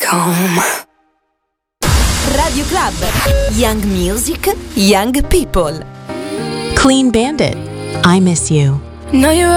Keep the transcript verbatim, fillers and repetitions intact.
home. Radio Club. Young music, young people. Clean Bandit. I Miss You. Know you're